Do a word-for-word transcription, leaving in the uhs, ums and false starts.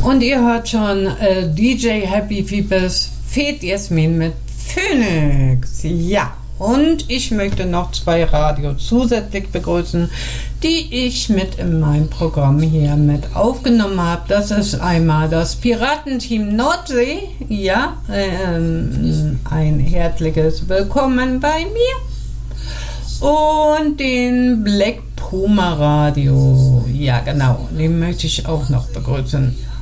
Und ihr hört schon äh, D J Happy Feepers Fed Jasmin mit Phoenix. Ja, und ich möchte noch zwei Radios zusätzlich begrüßen, die ich mit in meinem Programm hier mit aufgenommen habe. Das ist einmal das Piratenteam Nordsee. Ja, ähm, ein herzliches Willkommen bei mir. Und den Black Puma Radio. Ja, genau, den möchte ich auch noch begrüßen.